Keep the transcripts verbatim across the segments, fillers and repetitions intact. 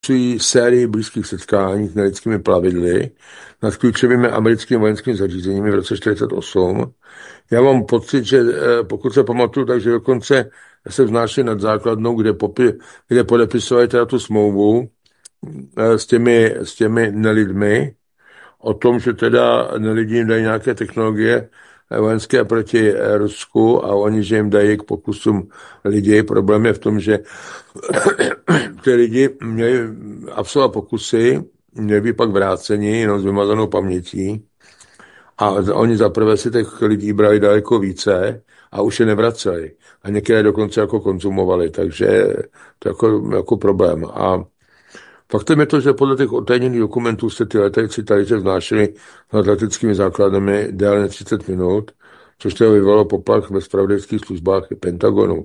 sérii blízkých setkání s nelidskými plavidly nad klíčovými americkými vojenskými zařízeními v roce čtyřicet osm. Já mám pocit, že pokud se pamatuju, takže dokonce se vznášeli nad základnou, kde, popi, kde podepisovali teda tu smlouvu s těmi, s těmi nelidmi o tom, že teda nelidi jim dají nějaké technologie vojenské proti Rusku a oni, že jim dají k pokusům lidi. Problém je v tom, že ty lidi měli absolvovat pokusy, měli by pak vráceni jenom s vymazanou pamětí a oni zaprvé si těch lidí brali daleko více a už je nevraceli. A některé dokonce jako konzumovali, takže to je jako, jako problém. A faktem je to, že podle těch odtajněných dokumentů se ty letci tady se vznášeli nad leteckými základnami déle než třicet minut, což to vyvolalo poplach ve zpravodajských službách i Pentagonu.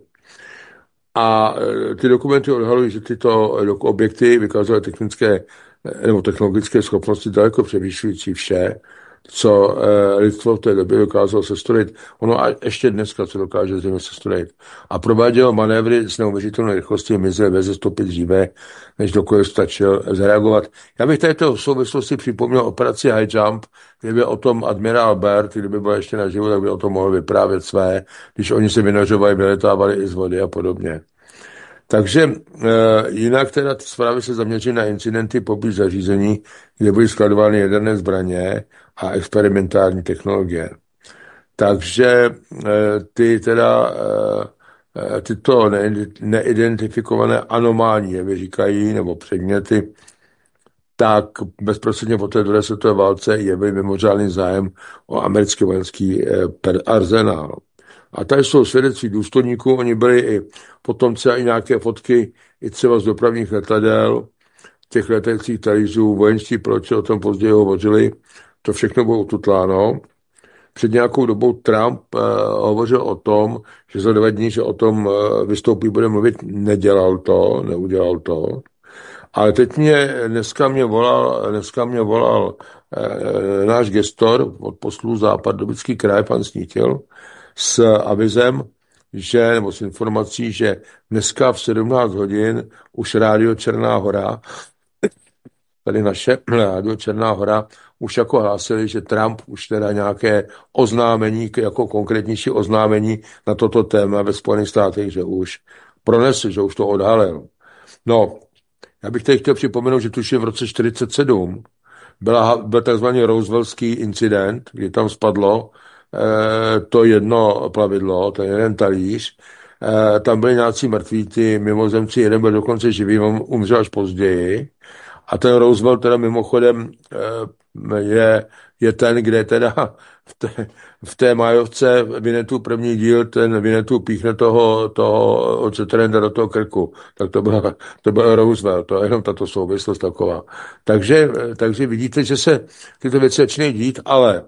A ty dokumenty odhalují, že tyto objekty vykazovaly technické nebo technologické schopnosti daleko převyšující vše, co lidstvo v té době dokázalo sestrojit. Ono a ještě dneska, co dokáže země sestrojit. A provádělo manévry s neuvěřitelnou rychlostí mizely bez stopy dříve, než dokoliv stačil zareagovat. Já bych tady v souvislosti připomněl operaci High Jump, kdyby o tom admirál Byrd, kdyby byl ještě naživu, tak by o tom mohl vyprávět své, když oni se vynořovali, vyletávali i z vody a podobně. Takže e, jinak teda ty zprávy se zaměří na incidenty poblíž zařízení, kde byly skladovány jaderné zbraně a experimentální technologie. Takže e, ty teda e, tyto ne, neidentifikované anomální jevy říkají, nebo předměty, tak bezprostředně po té druhé světové válce jevily mimořádný zájem o americký vojenský e, arzenál. A tady jsou svědectví důstojníků, oni byli i potomci a i nějaké fotky i třeba z dopravních letadel, těch leteckých talířů, vojenští piloti o tom později hovořili, to všechno bylo ututláno. Před nějakou dobou Trump uh, hovořil o tom, že za dva dní, že o tom uh, vystoupí, bude mluvit, nedělal to, neudělal to. Ale teď mě, dneska mě volal, dneska mě volal uh, náš gestor od poslů Západobický kraj, pan Snítil, s avizem, že, nebo s informací, že dneska v sedmnáct hodin už rádio Černá Hora, tady naše rádio Černá Hora, už jako hlásili, že Trump už teda nějaké oznámení, jako konkrétnější oznámení na toto téma ve Spojených státech, že už pronesl, že už to odhalil. No, já bych tady chtěl připomenout, že tuším v roce čtyřicet sedm byla, byl takzvaný Rooseveltský incident, kdy tam spadlo to jedno plavidlo, ten jeden talíř, tam byli nějací mrtví, ty mimozemci, jeden byl dokonce živý, on umřel až později. A ten Roosevelt teda mimochodem je, je ten, kde teda v té, v té majovce Vinetu první díl, ten Vinetu píchne toho, toho Ocetrenda do toho krku. Tak to byl, to byl Roosevelt, to je jenom tato souvislost taková. Takže, takže vidíte, že se tyto věci začínají dít, ale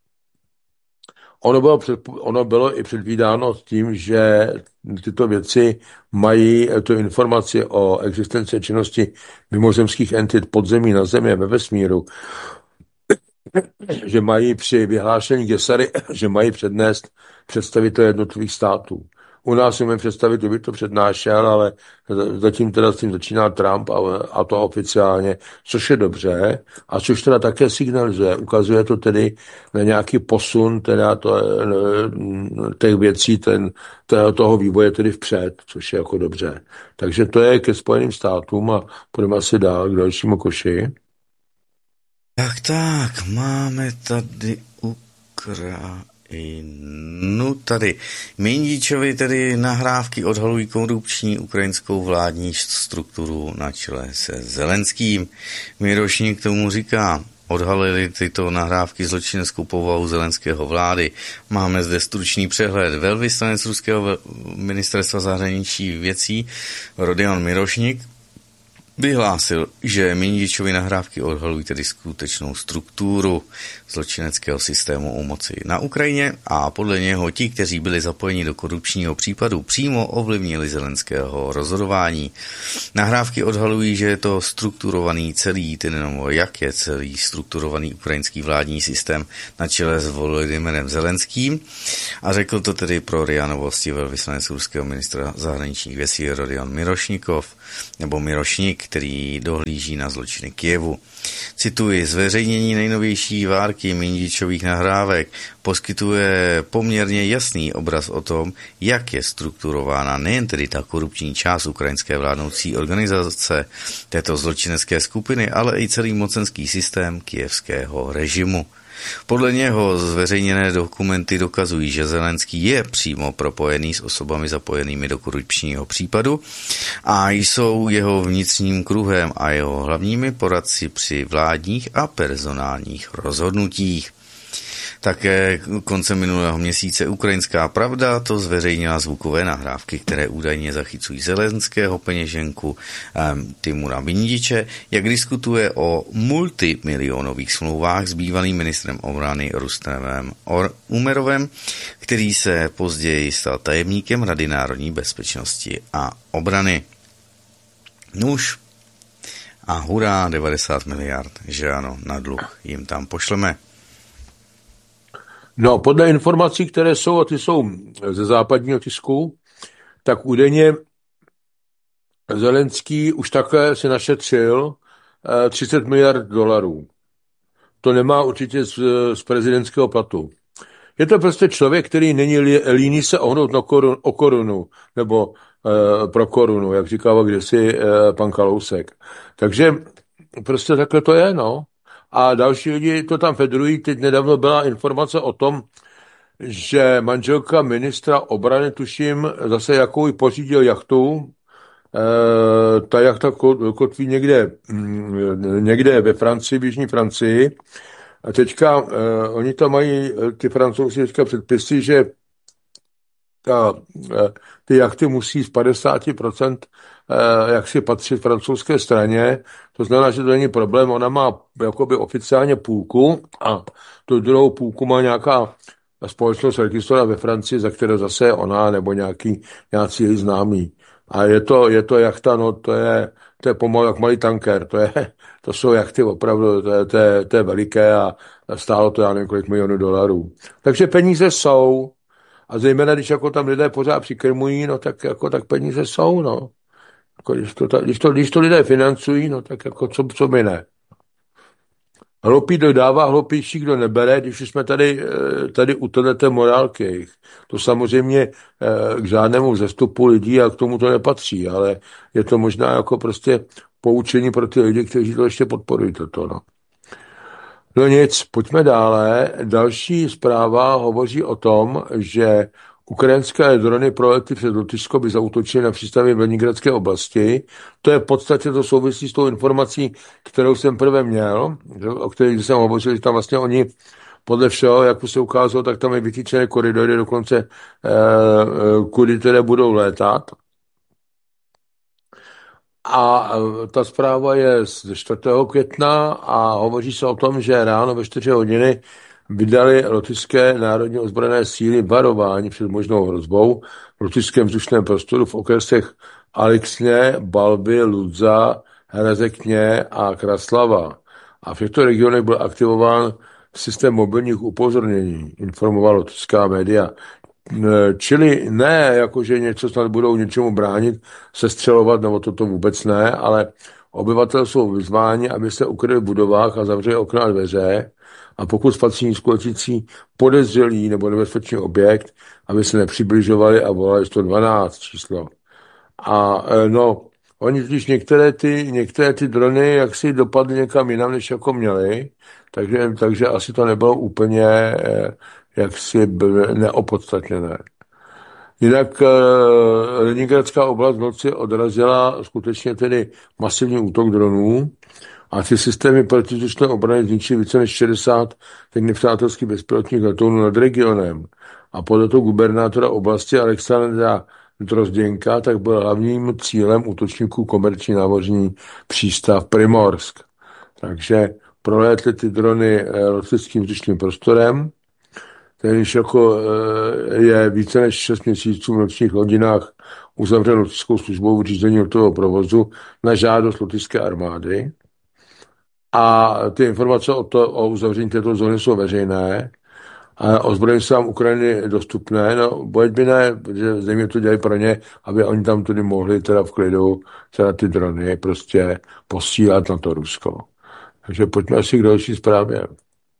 Ono bylo, před, ono bylo i předvídáno tím, že tyto věci mají tu informaci o existenci činnosti mimozemských entit podzemí na zemi a ve vesmíru, že mají při vyhlášení Gesary, že mají přednést představitelé jednotlivých států. U nás umím představit, kdo by to přednášel, ale zatím teda s tím začíná Trump a, a to oficiálně, což je dobře a což teda také signalizuje. Ukazuje to tedy na nějaký posun teda to, těch věcí, ten, toho vývoje tedy vpřed, což je jako dobře. Takže to je ke Spojeným státům a půjdeme asi dál k dalšímu koši. Tak, tak, máme tady Ukra... No tady. Mindíčovi tedy nahrávky odhalují korupční ukrajinskou vládní strukturu na čele se Zelenským. Mirošník k tomu říká, odhalili tyto nahrávky zločineckou povahu zelenského vlády. Máme zde stručný přehled. Velvyslanec ruského ministerstva zahraničí věcí Rodion Mirošník vyhlásil, že Mindičovy nahrávky odhalují tedy skutečnou strukturu zločineckého systému u moci na Ukrajině a podle něho ti, kteří byli zapojeni do korupčního případu, přímo ovlivnili Zelenského rozhodování. Nahrávky odhalují, že je to strukturovaný celý, tedy nebo jak je celý strukturovaný ukrajinský vládní systém na čele s Volodymyrem Zelenským a řekl to tedy pro R I A Novosti velvyslanec ruského ministra zahraničních věcí Rodion Mirošnikov nebo Mirošník. který dohlíží na zločiny Kyjevu. Cituji, zveřejnění nejnovější várky Mindičových nahrávek poskytuje poměrně jasný obraz o tom, jak je strukturována nejen tedy ta korupční část ukrajinské vládnoucí organizace této zločinecké skupiny, ale i celý mocenský systém kyjevského režimu. Podle něho zveřejněné dokumenty dokazují, že Zelenský je přímo propojený s osobami zapojenými do korupčního případu a jsou jeho vnitřním kruhem a jeho hlavními poradci při vládních a personálních rozhodnutích. Také koncem minulého měsíce Ukrajinská pravda to zveřejnila zvukové nahrávky, které údajně zachycují Zelenského peněženku um, Timura Mindiče, jak diskutuje o multimilionových smlouvách s bývalým ministrem obrany Rustemem Umerovem, který se později stal tajemníkem Rady národní bezpečnosti a obrany. Nuž a hurá, devadesát miliard, že ano, na dluh jim tam pošleme. No, podle informací, které jsou, a ty jsou ze západního tisku, tak údajně Zelenský už také si našetřil třicet miliard dolarů. To nemá určitě z, z prezidentského platu. Je to prostě člověk, který není líný se ohnout na korun, o korunu, nebo e, pro korunu, jak říkával kdysi e, pan Kalousek. Takže prostě takhle to je, no. A další lidi to tam federují. Teď nedávno byla informace o tom, že manželka ministra obrany, tuším, zase jakou pořídil jachtu. E, ta jachta kotví někde, někde ve Francii, v jižní Francii. A teďka e, oni tam mají, ty Francouzi teďka předpisy, že ta, e, ty jachty musí z padesát procent e, jak si patřit francouzské straně. To znamená, že to není problém. Ona má jakoby oficiálně půlku a tu druhou půlku má nějaká společnost registrovaná ve Francii, za které zase ona nebo nějaký, nějací její známí. A je to, je to jachta, no to je, to je pomalu jak malý tanker, to, je, to jsou jachty opravdu, to je, to je, to je veliké a stálo to já nevím kolik milionů dolarů. Takže peníze jsou a zejména, když jako tam lidé pořád přikrmují, no tak jako tak peníze jsou, no. Jako, když, to, když, to, když to lidé financují, no tak jako co, co by ne. Hloupý dodává, hloupější kdo nebere, když jsme tady, tady u této morálky. To samozřejmě k žádnému vzestupu lidí a k tomu to nepatří, ale je to možná jako prostě poučení pro ty lidi, kteří to ještě podporují toto. No. No nic, pojďme dále. Další zpráva hovoří o tom, že ukrajinské drony proletly přes Lotyšsko, by zaútočily na přístavy v Leningradské oblasti. To je v podstatě to souvisí s tou informací, kterou jsem prvé měl, o které jsem hovořil, že tam vlastně oni podle všeho, jak se ukázalo, tak tam je vytýčené koridory, dokonce eh, kudy které budou létat. A ta zpráva je z čtvrtého května a hovoří se o tom, že ráno ve čtyři hodiny vydali lotyšské národní ozbrojené síly varování před možnou hrozbou v lotyšském vzdušném prostoru v okresech Alexně, Balby, Ludza, Hrezekně a Kraslava. A v těchto regionech byl aktivován systém mobilních upozornění, informoval lotyšská média. Čili ne, jakože něco snad budou něčemu bránit, sestřelovat, nebo toto vůbec ne, ale obyvatel jsou vyzváni, aby se ukryli v budovách a zavřeli okna a dveře, a pokud spatří nízkoletící podezřelý nebo nebezpečný objekt, aby se nepřibližovali a volali sto dvanáct číslo. A no, oni totiž některé ty, některé ty drony jaksi dopadly někam jinam, než jako měli, takže, takže asi to nebylo úplně jaksi neopodstatněné. Jinak Leningradská oblast v noci odrazila skutečně tedy masivní útok dronů a ty systémy protivzdušné obrany zničily více než šedesát těch nepřátelských bezpilotních letounů nad regionem. A podle toho gubernátora oblasti Alexandra Drozděnka tak byl hlavním cílem útočníků komerční námořní přístav Primorsk. Takže prolétly ty drony lotyšským vzdušným prostorem, tenž jako je více než šest měsíců v nočních hodinách uzavřen lotyšskou službou v řízení letového provozu na žádost lotyšské armády. A ty informace o, to, o uzavření této zóny jsou veřejné. a ozbrojení silám Ukrajiny dostupné. No, bojeť by ne, že země to dělají pro ně, aby oni tam tudy mohli teda v klidu teda ty drony prostě posílat na to Rusko. Takže pojďme asi k další zprávě.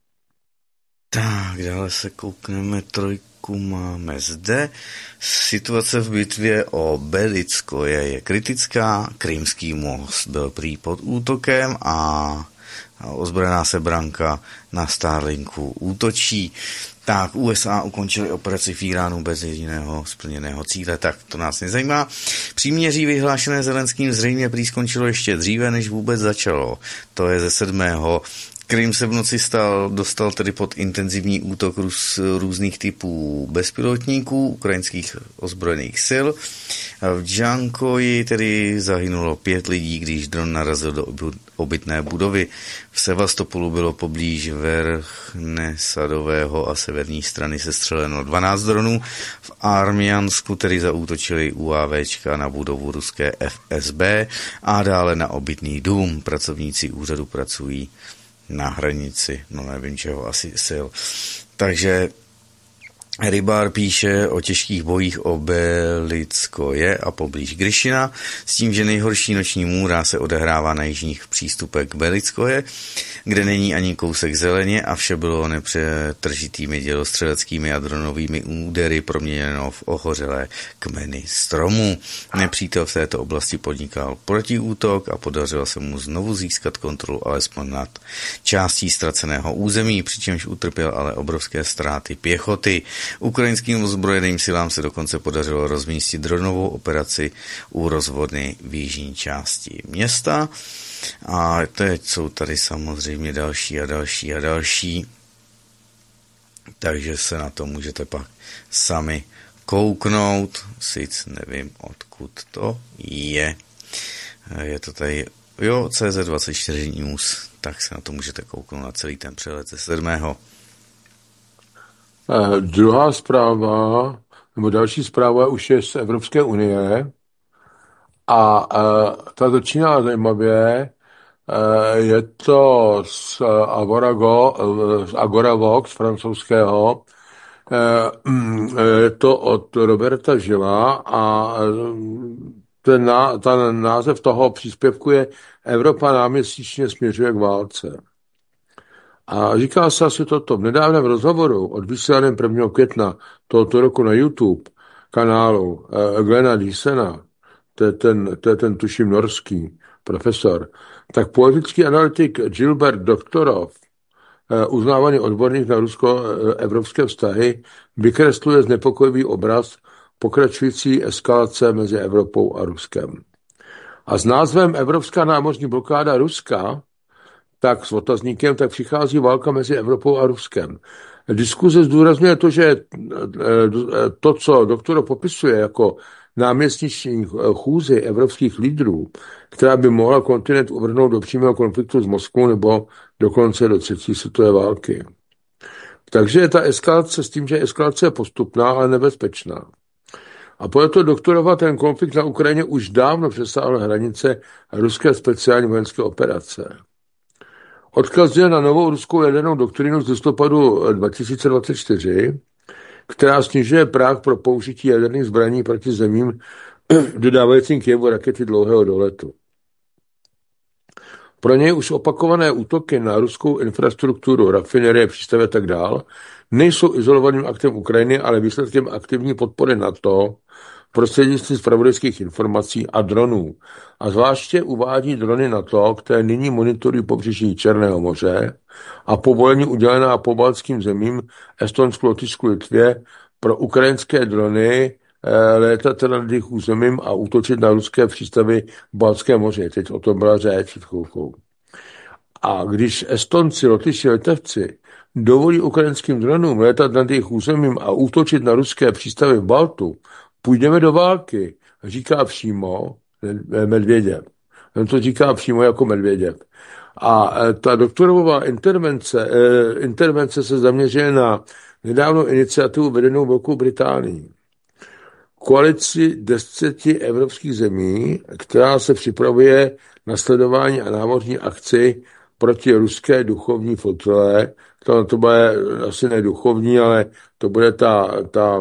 Tak, dále se koukneme, trojku máme zde. Situace v bitvě o Belickoje je kritická, Krymský most byl prý pod útokem a ozbrojená sebranka na Starlinku útočí. Tak, U S A ukončili operaci v Iránu bez jediného splněného cíle, tak to nás nezajímá. Příměří vyhlášené Zelenským zřejmě prý skončilo ještě dříve, než vůbec začalo. To je ze sedmého Krym se v noci stal, dostal tedy pod intenzivní útok růz, různých typů bezpilotníků ukrajinských ozbrojených sil. V Džankoji tedy zahynulo pět lidí, když dron narazil do obytné budovy. V Sevastopolu bylo poblíž Verchnesadového a severní strany sestřeleno dvanáct dronů. V Armiansku tedy zaútočili UAVčka na budovu ruské F S B a dále na obytný dům. Pracovníci úřadu pracují na hranici, no nevím čeho, asi sil. Takže Rybár píše o těžkých bojích o Belickoje a poblíž Gryšina, s tím, že nejhorší noční můra se odehrává na jižních přístupech Belickoje, kde není ani kousek zeleně a vše bylo nepřetržitými dělostřeleckými a dronovými údery proměněno v ohořelé kmeny stromů. Nepřítel v této oblasti podnikal protiútok a podařilo se mu znovu získat kontrolu alespoň nad částí ztraceného území, přičemž utrpěl ale obrovské ztráty pěchoty. Ukrajinským ozbrojeným silám se dokonce podařilo rozmístit dronovou operaci u rozvodny v jižní části města. A teď jsou tady samozřejmě další a další a další. Takže se na to můžete pak sami kouknout. Sice nevím, odkud to je. Je to tady, jo, C Z dvacet čtyři News. Tak se na to můžete kouknout na celý ten přehled ze sedmého Eh, druhá zpráva, nebo další zpráva už je z Evropské unie a eh, ta začíná zajímavě. Eh, je to z Avorago, z Agoravox francouzského. Eh, je to od Roberta Žila a ten, ná, ten název toho příspěvku je Evropa náměsíčně směřuje k válce. A říká se asi toto. V nedávném rozhovoru odvysílaném prvního května tohoto roku na YouTube kanálu uh, Glena Dysena, to je ten, to je ten tuším norský profesor, tak politický analytik Gilbert Doktorov, uh, uznávaný odborník na rusko-evropské vztahy, vykresluje znepokojivý obraz pokračující eskalace mezi Evropou a Ruskem. A s názvem Evropská námořní blokáda Ruska tak s otazníkem, tak přichází válka mezi Evropou a Ruskem. Diskuze zdůrazňuje to, že to, co doktor popisuje jako náměsíční chůzi evropských lídrů, která by mohla kontinent uvrhnout do přímého konfliktu s Moskvou nebo dokonce do třetí světové války. Takže je ta eskalace s tím, že eskalace je postupná, ale nebezpečná. A proto doktorova ten konflikt na Ukrajině už dávno přesáhl hranice ruské speciální vojenské operace. Odkazuje na novou ruskou jadernou doktrínu z listopadu dva tisíce dvacet čtyři, která snižuje práh pro použití jaderných zbraní proti zemím dodávajícím Kyjevu rakety dlouhého doletu. Pro něj už opakované útoky na ruskou infrastrukturu, rafinerie, přístavy a tak dál nejsou izolovaným aktem Ukrajiny, ale výsledkem aktivní podpory NATO prostřednictvím zpravodajských informací a dronů. A zvláště uvádí drony NATO, které nyní monitorují pobřeží Černého moře a povolení udělená pobaltským zemím Estonsku, Lotyšsku, Litvě pro ukrajinské drony létat nad jejich územím a útočit na ruské přístavy v Baltském moři. Teď o tom byla řeč před chvilkou. A když Estonci, Lotyši, Litevci dovolí ukrajinským dronům létat nad jejich územím a útočit na ruské přístavy v Baltu, půjdeme do války, říká přímo Medvěděv. On to říká přímo jako Medvěděv. A ta doktorová intervence, intervence se zaměřuje na nedávnou iniciativu vedenou Velkou Británií. Koalici deseti evropských zemí, která se připravuje na sledování a námořní akci proti ruské duchovní flotile. To, to bude asi ne duchovní, ale to bude ta, ta,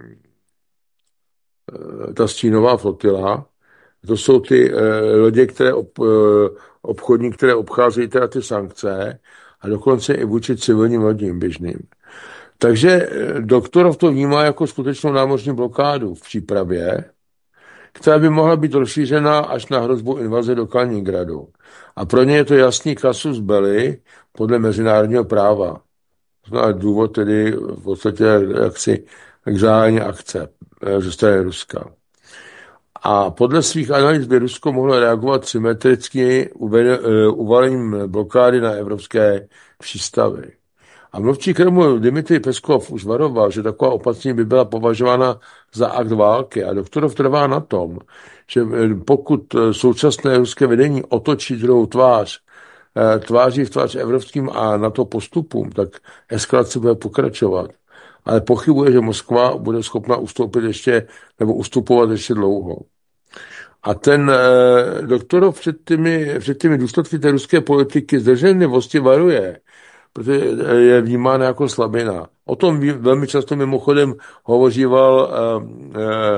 ta stínová flotila. To jsou ty eh, lodě, které ob, eh, obchodní, které obcházejí teda ty sankce a dokonce i vůči civilním lodím běžným. Takže Doktorov to vnímá jako skutečnou námořní blokádu v přípravě, která by mohla být rozšířena až na hrozbu invaze do Kaliningradu. A pro ně je to jasný casus belli podle mezinárodního práva. To je důvod tedy v podstatě jaksi k zahájení akce ze strany Ruska. A podle svých analýz by Rusko mohlo reagovat symetricky uvalením blokády na evropské přístavy. A mluvčí Kremlu Dmitrij Peskov už varoval, že taková opatření by byla považována za akt války. A Doktorov trvá na tom, že pokud současné ruské vedení otočí druhou tvář, tváří v tvář evropským a NATO postupům, tak eskalace bude pokračovat. Ale pochybuje, že Moskva bude schopna ustoupit ještě, nebo ustupovat ještě dlouho. A ten eh, Doktorov před těmi, před těmi důsledky té ruské politiky zdrženlivosti varuje, protože je vnímána jako slabina. O tom velmi často mimochodem hovoříval eh, eh,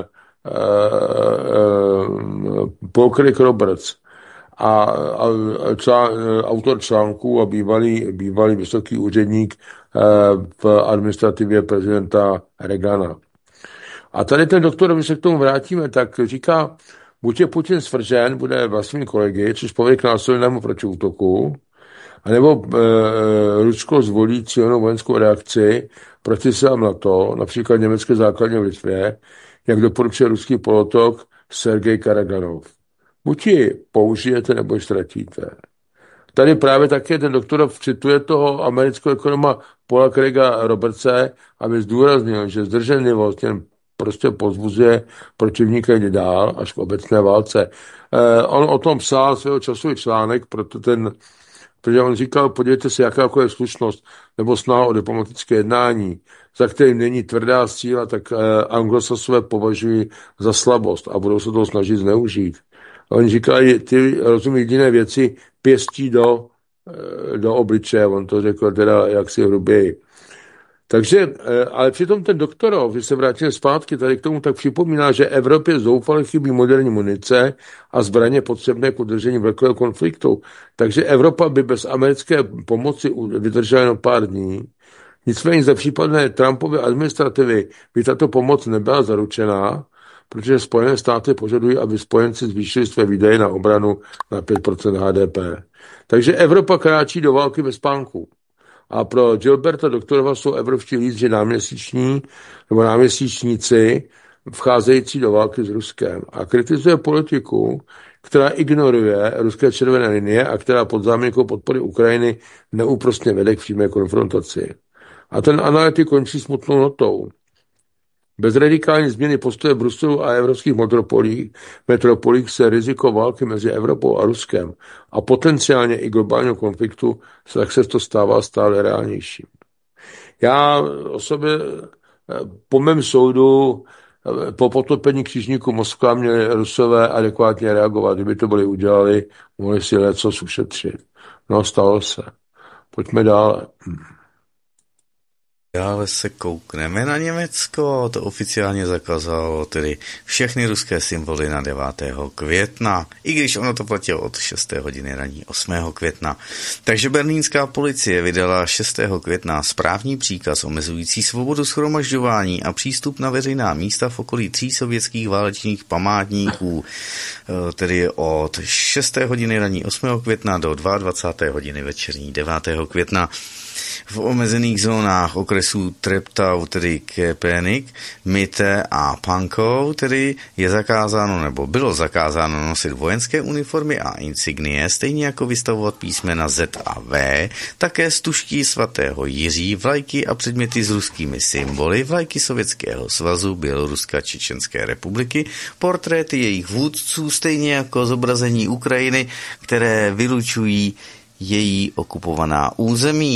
eh, Paul Craig Roberts, a, a člán, autor článků a bývalý, bývalý vysoký úředník eh, v administrativě prezidenta Reagana. A tady ten doktor, když se k tomu vrátíme, tak říká, buď je Putin svržen, bude vlastními kolegy, což povede k násilnému protiútoku, anebo e, Rusko zvolí cílenou vojenskou reakci proti silám NATO, například německé základně v Litvě, jak doporučuje ruský polotok Sergej Karaganov. Buď ji použijete, nebo ji ztratíte. Tady právě také ten Doktorov cituje toho amerického ekonoma Paula Craiga Robertse, aby zdůraznil, že zdrženlivost jen prostě pozbuzuje protivníka jít dál až k obecné válce. Eh, on o tom psal svého časový článek, proto ten, protože on říkal, podívejte se, jaká je slušnost nebo snaha o diplomatické jednání, za kterým není tvrdá síla, tak eh, anglosasové považují za slabost a budou se toho snažit zneužít. Oni říkají, ty rozumí jediné věci, pěstí do, do obličeje, on to řekl teda jaksi hruběji. Takže, ale přitom ten Doktorov, když se vrátíme zpátky tady k tomu, tak připomíná, že Evropě zoufale chybí moderní munice a zbraně potřebné k udržení velkého konfliktu. Takže Evropa by bez americké pomoci vydržela jen pár dní. Nicméně za případné Trumpovy administrativy by tato pomoc nebyla zaručená, protože Spojené státy požadují, aby spojenci zvýšili své výdaje na obranu na pět procent H D P. Takže Evropa kráčí do války bez spánku. A pro Gilberta Doktorova jsou evropští lídři náměsíční nebo náměsíčníci vcházející do války s Ruskem. A kritizuje politiku, která ignoruje ruské červené linie a která pod záminkou podpory Ukrajiny neúprostně vede k přímé konfrontaci. A ten analytik končí smutnou notou. Bez radikální změny postoje Bruselu a evropských metropolích, metropolích se riziko války mezi Evropou a Ruskem a potenciálně i globálního konfliktu tak se to stává stále reálnějším. Já o sobě po mém soudu po potopení křižníku Moskva měli Rusové adekvátně reagovat. Kdyby to byli udělali, mohli si lecos ušetřit. No, stalo se. Pojďme dále. Dále se koukneme na Německo, to oficiálně zakázalo tedy všechny ruské symboly na devátého května, i když ono to platilo od šesté hodiny raní osmého května. Takže berlínská policie vydala šestého května správní příkaz omezující svobodu shromažďování a přístup na veřejná místa v okolí tří sovětských válečných památníků, tedy od šesté hodiny raní osmého května do dvacáté druhé hodiny večerní devátého května. V omezených zónách okresů Treptau, tedy Köpenick, Mitte a Pankow, tedy je zakázáno nebo bylo zakázáno nosit vojenské uniformy a insignie, stejně jako vystavovat písmena Z a V, také stužky svatého Jiří, vlajky a předměty s ruskými symboly, vlajky Sovětského svazu, Běloruska, Čečenské republiky, portréty jejich vůdců, stejně jako zobrazení Ukrajiny, které vylučují její okupovaná území.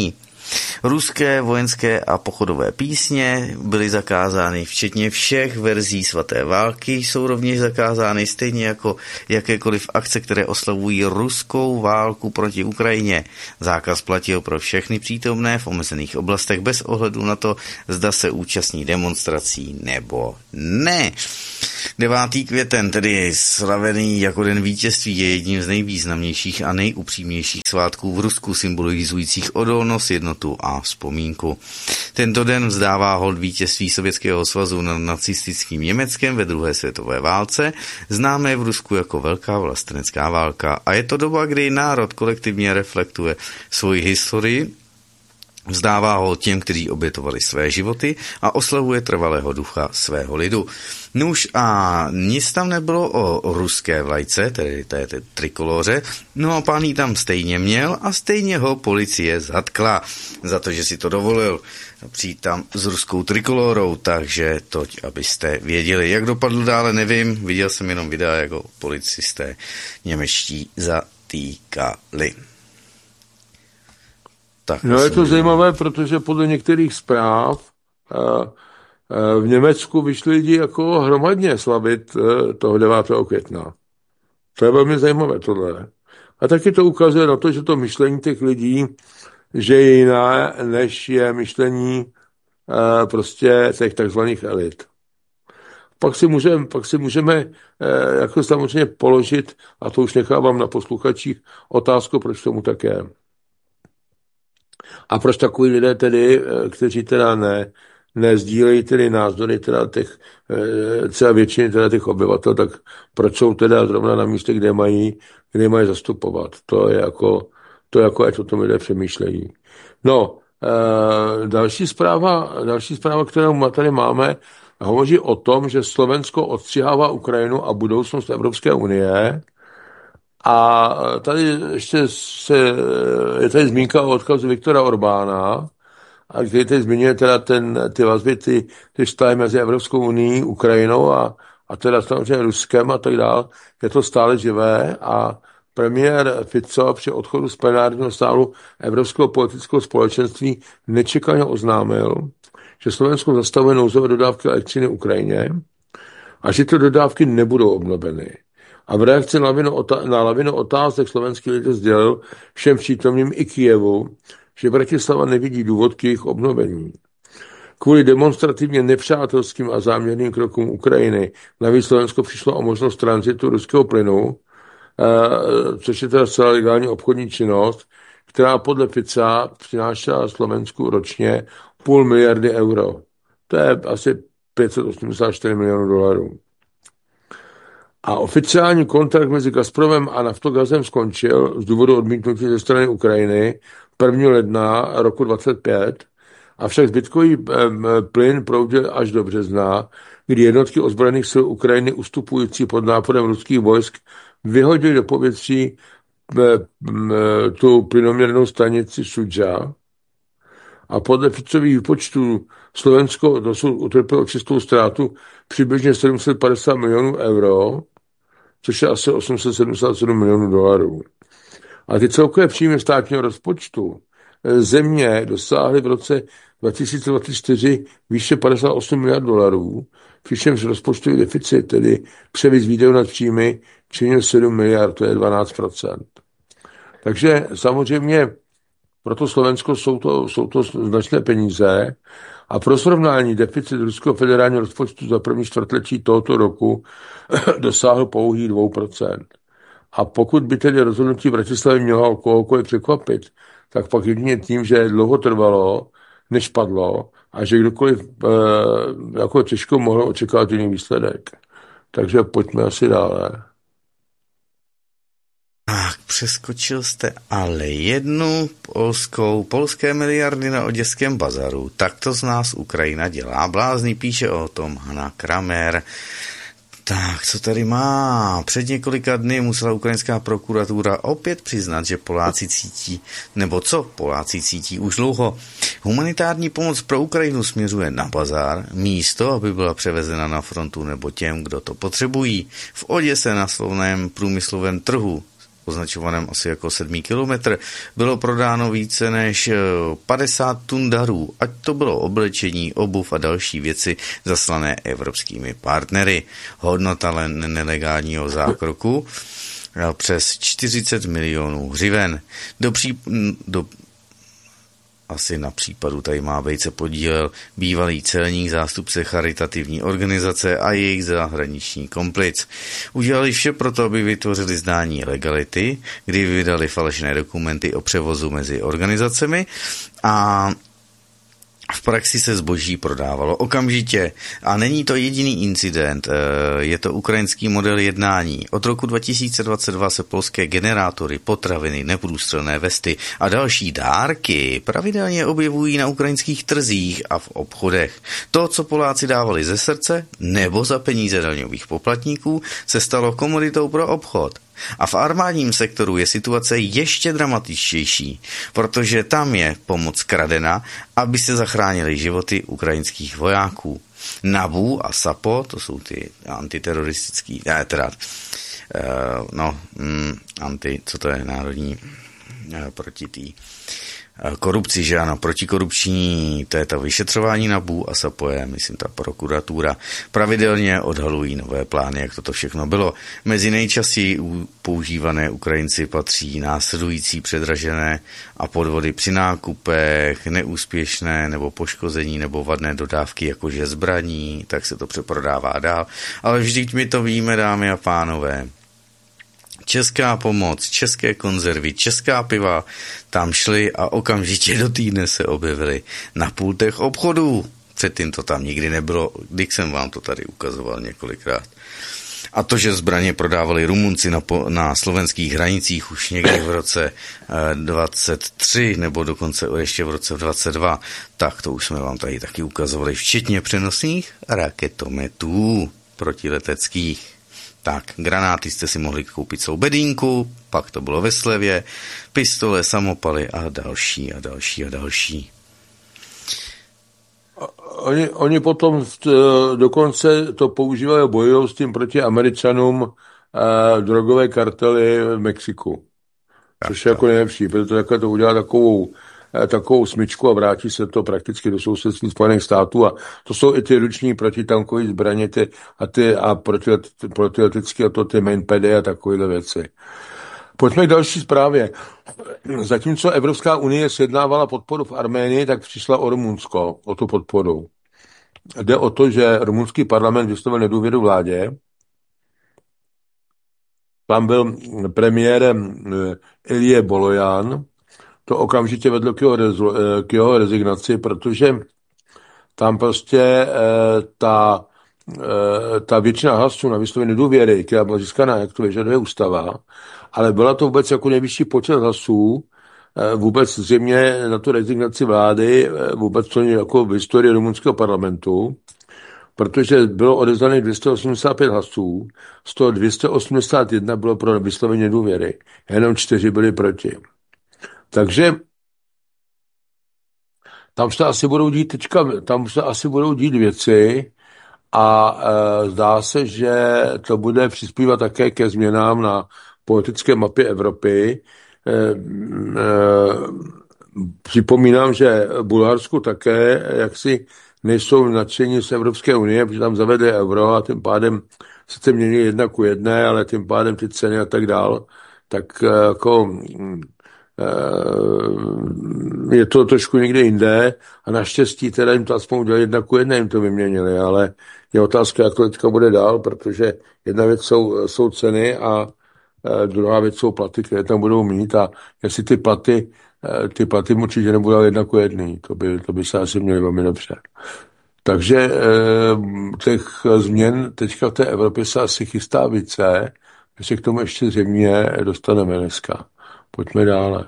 Ruské vojenské a pochodové písně byly zakázány, včetně všech verzí svaté války, jsou rovněž zakázány, stejně jako jakékoliv akce, které oslavují ruskou válku proti Ukrajině. Zákaz platil pro všechny přítomné v omezených oblastech bez ohledu na to, zda se účastní demonstrací nebo ne. devátý květen, tedy slavený jako den vítězství, je jedním z nejvýznamnějších a nejupřímnějších svátků v Rusku, symbolizujících odolnost, jednotu a vzpomínku. Tento den vzdává hold vítězství Sovětského svazu nad nacistickým Německem ve druhé světové válce, známé v Rusku jako Velká vlastenecká válka. A je to doba, kdy národ kolektivně reflektuje svoji historii, vzdává ho těm, kteří obětovali své životy a oslavuje trvalého ducha svého lidu. Nuž a nic tam nebylo o ruské vlajce, tedy té, té trikoloře, no a pán ji tam stejně měl a stejně ho policie zatkla za to, že si to dovolil přijít tam s ruskou trikolorou, takže toť, abyste věděli. Jak dopadlo dále, nevím, viděl jsem jenom videa, jako policisté němečtí zatýkali. Tak, no je to zajímavé, protože podle některých zpráv v Německu vyšli lidi jako hromadně slavit toho devátého května. To je velmi zajímavé tohle. A taky to ukazuje na to, že to myšlení těch lidí, že je jiné, než je myšlení prostě těch takzvaných elit. Pak si můžeme, pak si můžeme jako samozřejmě položit, a to už nechávám na posluchačích, otázku, proč tomu tak je. A proč takový lidé tedy, kteří teda ne, nezdílejí tedy názory teda těch, celé většiny teda těch obyvatel, tak proč jsou teda zrovna na místě, kde mají, kde mají zastupovat. To je jako, to je jako, ať o tom lidé přemýšlejí. No, další zpráva, další zpráva, kterou tady máme, hovoří o tom, že Slovensko odstřihává Ukrajinu a budoucnost Evropské unie. A tady ještě se, je tady zmínka o odkazu Viktora Orbána, a který tady zmiňuje teda ten, ty vazby, ty, ty vztahy mezi Evropskou unií, Ukrajinou a, a teda samozřejmě Ruskem a tak dále. Je to stále živé a premiér Fico při odchodu z plenárního sálu Evropského politického společenství nečekaně oznámil, že Slovensko zastavuje nouzové dodávky elektřiny Ukrajině a že ty dodávky nebudou obnoveny. A v reakci na lavinu, otá- na lavinu otázek slovenský lidé sdělil všem přítomným i Kyjevu, že Bratislava nevidí důvod k jejich obnovení. Kvůli demonstrativně nepřátelským a záměrným krokům Ukrajiny navíc Slovensko přišlo o možnost tranzitu ruského plynu, eh, což je teda celá legální obchodní činnost, která podle Fica přinášela Slovensku ročně půl miliardy euro. To je asi pět set osmdesát čtyři milionů dolarů. A oficiální kontrakt mezi Gazpromem a Naftogazem skončil z důvodu odmítnutí ze strany Ukrajiny prvního ledna roku dvacet pět, avšak zbytkový plyn proudil až do března, kdy jednotky ozbrojených sil Ukrajiny ustupující pod náporem ruských vojsk vyhodili do povětří tu plynoměrnou stanici Sudža. A podle Ficových výpočtů Slovensko dosud utrpělo čistou ztrátu přibližně sedm set padesát milionů euro, což je asi osm set sedmdesát sedm milionů dolarů. A ty celkové příjmy státního rozpočtu země dosáhly v roce dva tisíce dvacet čtyři výše padesát osm miliard dolarů, přičemž rozpočtový deficit, tedy převis výdajů nad příjmy, činil sedm miliard, to je dvanáct procent. Takže samozřejmě pro to Slovensko jsou to, jsou to značné peníze a pro srovnání deficit ruského federálního rozpočtu za první čtvrtletí tohoto roku dosáhl pouhých dvě procenta. A pokud by tedy rozhodnutí Bratislavy mělo kohokoliv překvapit, tak pak jedině tím, že dlouho trvalo, než padlo a že kdokoliv e, jako těžko mohl očekávat jiný výsledek. Takže pojďme asi dále. Tak, přeskočil jste ale jednu polskou, polské miliardy na oděském bazaru. Tak to z nás Ukrajina dělá. Blázný, píše o tom Hana Kramer. Tak, co tady má? Před několika dny musela ukrajinská prokuratura opět přiznat, že Poláci cítí, nebo co Poláci cítí už dlouho. Humanitární pomoc pro Ukrajinu směřuje na bazar, místo, aby byla převezena na frontu nebo těm, kdo to potřebují. V Oděse na slavném průmyslovém trhu označovaném asi jako sedmý kilometr, bylo prodáno více než padesát tun darů, ať to bylo oblečení, obuv a další věci zaslané evropskými partnery. Hodnota nelegálního zákroku přes čtyřicet milionů hřiven. Do, pří, do Asi na případu tady má být se podílel bývalý celník, zástupce charitativní organizace a jejich zahraniční komplic. Udělali vše proto, aby vytvořili zdání legality, kdy vydali falešné dokumenty o převozu mezi organizacemi a v praxi se zboží prodávalo okamžitě a není to jediný incident, je to ukrajinský model jednání. Od roku dva tisíce dvacet dva se polské generátory, potraviny, neprůstřelné vesty a další dárky pravidelně objevují na ukrajinských trzích a v obchodech. To, co Poláci dávali ze srdce nebo za peníze daňových poplatníků, se stalo komoditou pro obchod. A v armádním sektoru je situace ještě dramatičtější, protože tam je pomoc kradena, aby se zachránily životy ukrajinských vojáků. Nabu a Sapo, to jsou ty antiteroristický, ne, teda, uh, no, mm, anti, co to je, národní, uh, proti tý korupci, že ano, protikorupční, to je ta vyšetřování Nabu a Sapo je, myslím, ta prokuratura, pravidelně odhalují nové plány, jak toto všechno bylo. Mezi nejčastěji používané Ukrajinci patří následující předražené a podvody při nákupech, neúspěšné nebo poškození nebo vadné dodávky, jakože zbraní, tak se to přeprodává dál. Ale vždyť my to víme, dámy a pánové. Česká pomoc, české konzervy, česká piva tam šly a okamžitě do týdne se objevily na pultech obchodů. Předtím to tam nikdy nebylo, když jsem vám to tady ukazoval několikrát. A to, že zbraně prodávali Rumunci na, po, na slovenských hranicích už někdy v roce dvacet tři nebo dokonce ještě v roce dvacet dva, tak to už jsme vám tady taky ukazovali, včetně přenosných raketometů protileteckých. Tak, granáty jste si mohli koupit celou bedínku, pak to bylo ve slevě, pistole, samopaly a další a další a další. Oni, oni potom dokonce to používali a bojují s tím proti Američanům eh, drogové kartely v Mexiku. Což je jako nejlepší, protože takhle to udělá takovou takovou smyčku a vrátí se to prakticky do sousedství Spojených států a to jsou i ty ruční protitankové zbraně ty, a ty a protiletecké a to ty mainpady a takovéhle věci. Pojďme k další zprávě. Zatímco Evropská unie sjednávala podporu v Arménii, tak přišla o Rumunsko, o tu podporu. Jde o to, že rumunský parlament vyslovil nedůvěru vládě. Tam byl premiérem Ilie Bolojan. To okamžitě vedlo k jeho, rezu, k jeho rezignaci, protože tam prostě e, ta, e, ta většina hlasů na vyslovení nedůvěry, která byla získaná, jak to vyžaduje ústava, ale byla to vůbec jako nejvyšší počet hlasů, e, vůbec zřejmě na tu rezignaci vlády, e, vůbec to jako v historii rumunského parlamentu, protože bylo odevzdaných dvě stě osmdesát pět hlasů, z toho dvě stě osmdesát jedna bylo pro vyslovení nedůvěry, jenom čtyři byly proti. Takže tam se asi budou dít teďka, tam se asi budou dít věci a e, zdá se, že to bude přispívat také ke změnám na politické mapě Evropy. E, e, připomínám, že Bulharsku také jaksi nejsou nadšení z Evropské unie, protože tam zavedli euro a tím pádem sice mění jedna ku jedné, ale tím pádem ty ceny a tak dál, tak jako je to trošku někde jinde a naštěstí teda jim to aspoň udělali jedna ku jedné, jim to vyměnili, ale je otázka, jak to teďka bude dál, protože jedna věc jsou, jsou ceny a druhá věc jsou platy, které tam budou mít a jestli ty platy, ty platy určitě nebudou jedna ku jedný, to by, to by se asi měli velmi dobře. Takže těch změn teďka v té Evropě se asi chystá více, my se k tomu ještě zřejmě dostaneme dneska. Pojďme dále.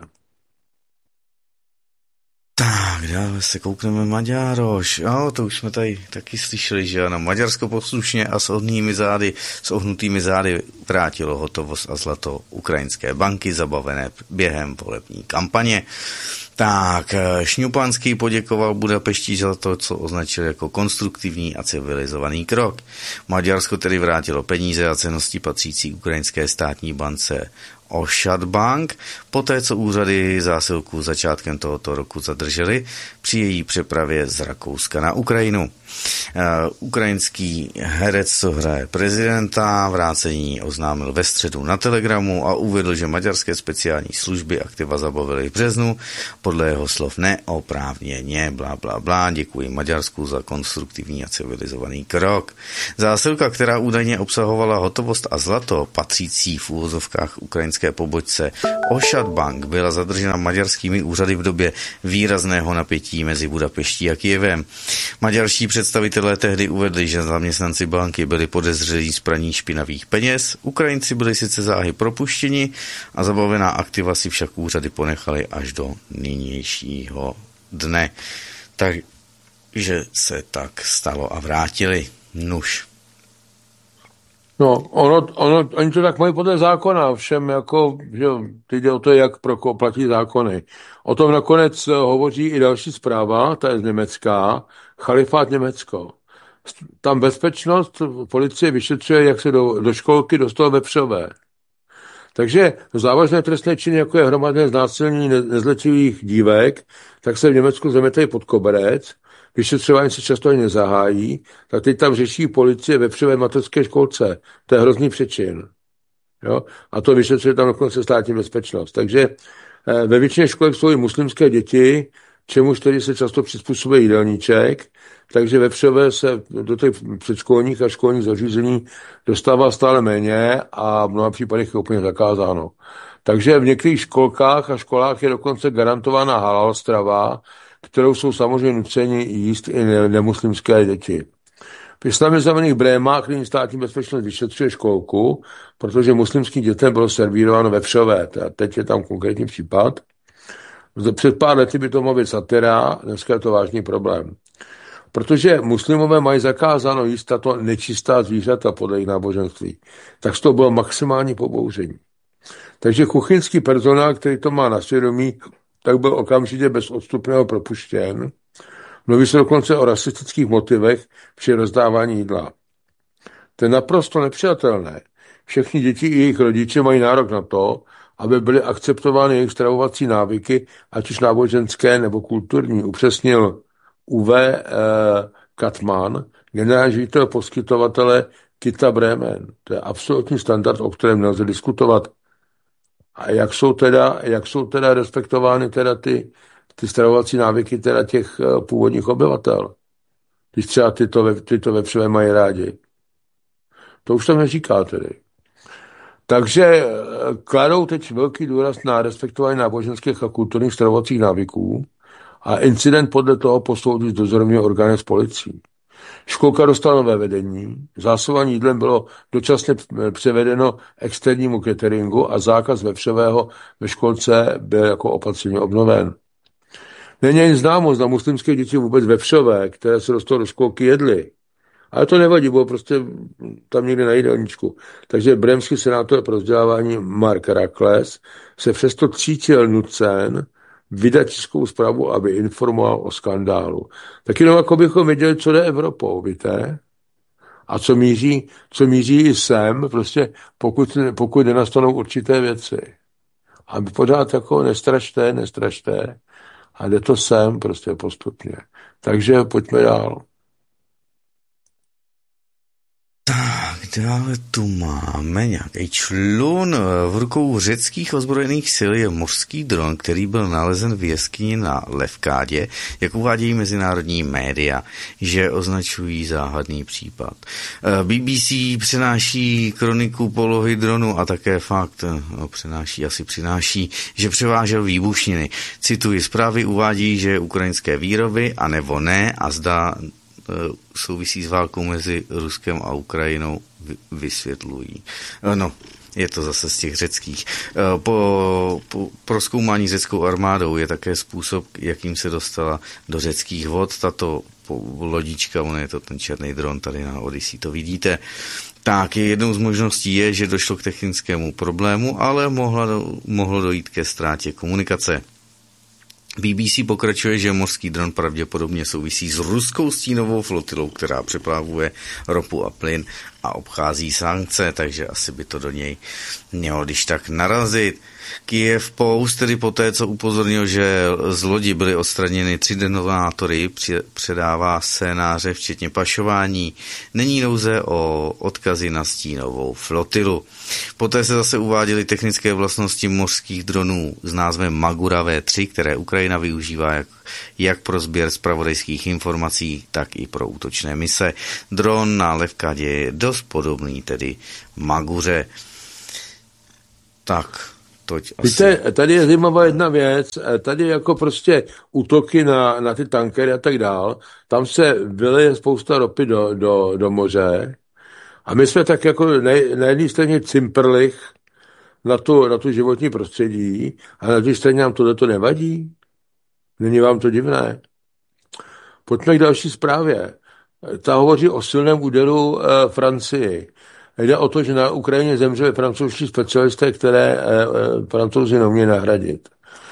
Tak, dále se koukneme Maďaroš. Jo, to už jsme tady taky slyšeli, že ano, Maďarsko poslušně a s ohnými zády, s ohnutými zády vrátilo hotovost a zlato ukrajinské banky zabavené během volební kampaně. Tak, Šňupanský poděkoval Budapešti za to, co označil jako konstruktivní a civilizovaný krok. Maďarsko tedy vrátilo peníze a cennosti patřící ukrajinské státní bance Ošad Bank, poté co úřady zásilku začátkem tohoto roku zadržely při její přepravě z Rakouska na Ukrajinu. Uh, ukrajinský herec, co hraje prezidenta, vrácení oznámil ve středu na Telegramu a uvedl, že maďarské speciální služby aktiva zabavily v březnu, podle jeho slov neoprávněně, blá, blá, blá, děkuji Maďarsku za konstruktivní a civilizovaný krok. Zásilka, která údajně obsahovala hotovost a zlato, patřící v úvozovkách ukrajinské pobočce Ošad Bank, byla zadržena maďarskými úřady v době výrazného napětí mezi Budapeští a Kyjevem. Maďarští představitelé tehdy uvedli, že zaměstnanci banky byli podezřelí z praní špinavých peněz, Ukrajinci byli sice záhy propuštěni a zabavená aktiva si však úřady ponechali až do nynějšího dne. Takže se tak stalo a vrátili. Nuž. No, ono, ono, oni to tak mají podle zákona, všem jako, že teď jde o to, jak pro koho platí zákony. O tom nakonec hovoří i další zpráva, ta je z Německa, Chalifát Německo. Tam bezpečnost policie vyšetřuje, jak se do, do školky dostalo vepřové. Takže závažné trestné činy, jako je hromadné znásilnění nezletilých dívek, tak se v Německu zametají pod koberec, vyšetřování se často ani nezahájí, tak teď tam řeší policie ve vepřové mateřské školce. To je hrozný přečin. Jo? A to vyšetřuje tam dokonce státní bezpečnost. Takže eh, ve většině školek jsou i muslimské děti, čemuž tedy se často přizpůsobuje jídelníček, takže vepřové se do těch předškolních a školních zařízení dostává stále méně a v mnoha případech je úplně zakázáno. Takže v některých školkách a školách je dokonce garantována halal strava, kterou jsou samozřejmě nuceni jíst i nemuslimské děti. V islamizovaných Brémách nyní státní bezpečnost vyšetřuje školku, protože muslimským dětem bylo servírováno vepřové. A teď je tam konkrétní případ. Před pár lety by to mohla být satira, dneska je to vážný problém. Protože muslimové mají zakázáno jíst tato nečistá zvířata podle jejich náboženství, tak z toho bylo maximální pobouření. Takže kuchyňský personál, který to má na svědomí, tak byl okamžitě bez odstupného propuštěn. Mluví se dokonce o rasistických motivech při rozdávání jídla. To je naprosto nepřijatelné. Všechny děti i jejich rodiče mají nárok na to, aby byly akceptovány jejich stravovací návyky, ať už náboženské nebo kulturní, upřesnil Uwe eh, Katman, generální ředitel poskytovatele Kita Bremen. To je absolutní standard, o kterém nelze diskutovat. A jak jsou teda, jak jsou teda respektovány teda ty, ty stravovací návyky teda těch uh, původních obyvatel? Když třeba tyto, tyto vepřové mají rádi. To už tam neříká tedy. Takže uh, kladou teď velký důraz na respektování náboženských a kulturních stravovacích návyků a incident podle toho posoudí z dozorovního orgánu s policií. Školka dostala nové vedení, zásobování jídlem bylo dočasně převedeno externímu cateringu a zákaz vepřového ve školce byl jako opatření obnoven. Není jen známo, zda muslimské děti vůbec vepřové, které se dostalo do školky, jedly. Ale to nevadí, bylo prostě tam někde na jídelníčku. Takže brémský senátor pro vzdělávání Mark Rakles se přesto cítil nucen vydat tiskovou zprávu, aby informoval o skandálu. Tak jenom jako bychom věděli, co jde Evropou, víte? A co míří, co míří i sem, prostě pokud, pokud nenastanou určité věci. A pořád jako nestrašte, nestrašte. A jde to sem prostě postupně. Takže pojďme dál. Tak, dále tu máme nějaký člun. V rukou řeckých ozbrojených sil je mořský dron, který byl nalezen v jeskyni na Levkádě, jak uvádějí mezinárodní média, že označují záhadný případ. B B C přináší kroniku polohy dronu a také fakt, no, přináší, asi přináší, že převážel výbušniny. Cituji, zprávy uvádí, že ukrajinské výroby, anebo ne, a zdá souvisí s válkou mezi Ruskem a Ukrajinou, vysvětlují. No, je to zase z těch řeckých. Po, po prozkoumání řeckou armádou je také způsob, jakým se dostala do řeckých vod. Tato lodička, on je to ten černý dron, tady na Odyssey to vidíte. Tak, jednou z možností je, že došlo k technickému problému, ale mohla do, mohlo dojít ke ztrátě komunikace. B B C pokračuje, že mořský dron pravděpodobně souvisí s ruskou stínovou flotilou, která přeplavuje ropu a plyn a obchází sankce, takže asi by to do něj mělo když tak narazit. Kyiv Post, tedy poté, co upozornil, že z lodi byly odstraněny tři detonátory, předává scénáře včetně pašování. Není nouze o odkazy na stínovou flotilu. Poté se zase uváděly technické vlastnosti mořských dronů s názvem Magura V tři, které Ukrajina využívá jak, jak pro sběr zpravodajských informací, tak i pro útočné mise. Dron na Levkadě je dost podobný, tedy Maguře. Tak... Víte, tady je zajímavá jedna věc, tady jako prostě útoky na, na ty tankery a tak dál, tam se vyleje spousta ropy do, do, do moře a my jsme tak jako na, na jedné straně cimprlich na tu, na tu životní prostředí a na druhé straně nám tohleto nevadí. Není vám to divné? Pojďme k další zprávě. Ta hovoří o silném úderu e, Francii. Jde o to, že na Ukrajině zemřeli francouzští specialisté, které e, e, Francouzi neumějí nahradit.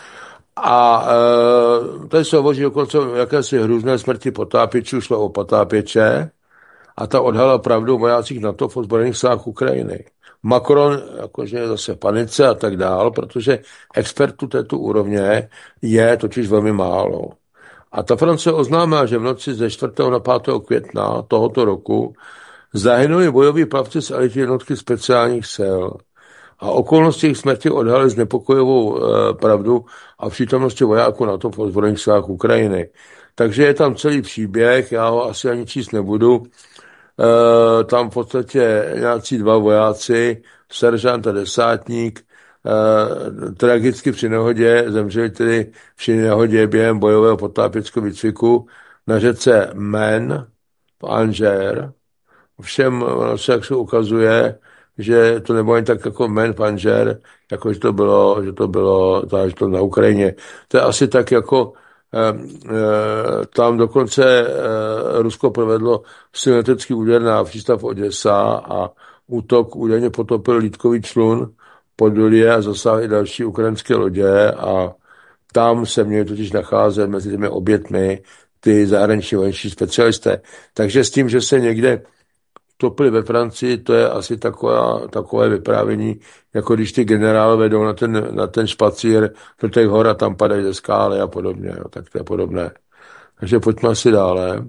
A e, tady se hovoří dokonce o jakési hrůzné smrti potápěčů, šlo o potápěče, a ta odhala pravdu o vojácích NATO v ozbrojených silách Ukrajiny. Macron jakože je zase v panice a tak dál, protože expertů této úrovně je totiž velmi málo. A ta Francie oznámila, že v noci ze čtvrtého na pátého května tohoto roku zahynuli bojoví plavci z elitní jednotky speciálních sil. A okolnosti jejich smrti odhalily znepokojivou e, pravdu a v přítomnosti vojáků NATO v ozbrojených silách Ukrajiny. Takže je tam celý příběh, já ho asi ani číst nebudu. E, tam v podstatě nějací dva vojáci, seržant a desátník, e, tragicky při nehodě zemřeli tedy při nehodě během bojového potápěckého výcviku na řece Main v Angers. Všem se jak se ukazuje, že to nebylo jen tak jako Main v Angers, jako že to bylo, že to bylo že to na Ukrajině. To je asi tak jako eh, eh, tam dokonce eh, Rusko provedlo symetrický úder na přístav Oděsa a útok údajně potopil lítkový člun Podulie a zasáhl i další ukrajinské lodě a tam se měli totiž nacházet mezi těmi obětmi ty zahraniční vojenští specialisté. Takže s tím, že se někde topili ve Francii, to je asi taková, takové vyprávění, jako když ty generálové jdou na ten, na ten špacír do těch hor a tam padají ze skály a podobně. Jo, tak to je podobné. Takže pojďme asi dále.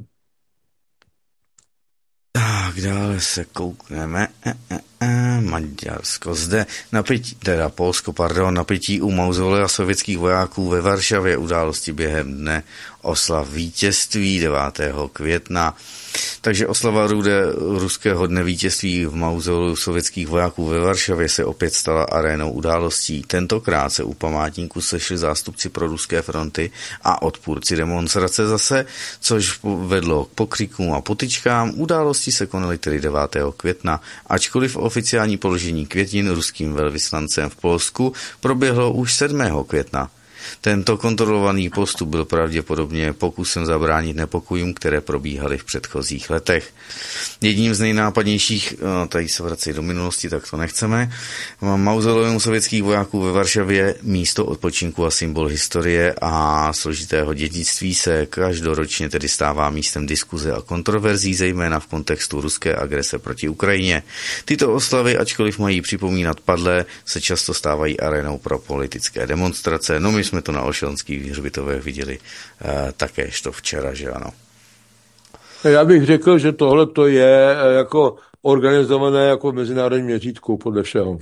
Tak, dále se koukneme. E, e, e, Maďarsko. Zde napětí, teda Polsko, pardon, napětí u mauzolea sovětských vojáků ve Varšavě, události během dne oslav vítězství devátého května. Takže oslava rude ruského dne vítězství v mauzoleu sovětských vojáků ve Varšavě se opět stala arénou událostí. Tentokrát se u památníku sešli zástupci pro ruské fronty a odpůrci demonstrace zase, což vedlo k pokřikům a potyčkám. Události se konaly tedy devátého května, ačkoliv oficiální položení květin ruským velvyslancem v Polsku proběhlo už sedmého května. Tento kontrolovaný postup byl pravděpodobně pokusem zabránit nepokojům, které probíhaly v předchozích letech. Jedním z nejnápadnějších, tady se vrací do minulosti, tak to nechceme, mauzoleum sovětských vojáků ve Varšavě, místo odpočinku a symbol historie a složitého dědictví, se každoročně tedy stává místem diskuze a kontroverzí, zejména v kontextu ruské agrese proti Ukrajině. Tyto oslavy, ačkoliv mají připomínat padlé, se často stávají arénou pro politické demonstrace. No my jsme to na Olšanských hřbitovech viděli eh, takéž to včera, že ano. Já bych řekl, že tohle to je jako organizované jako v mezinárodním měřítku podle všeho.